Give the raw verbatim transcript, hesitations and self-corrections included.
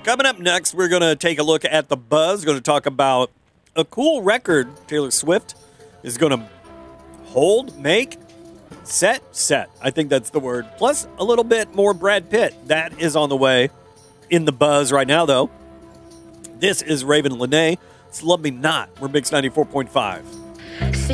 Coming up next, we're going to take a look at the buzz. Going to talk about a cool record Taylor Swift is going to hold, make, set, set. I think that's the word. Plus a little bit more Brad Pitt. That is on the way in the buzz right now, though. This is Raven Lene. It's Love Me Not. We're Mix ninety-four point five.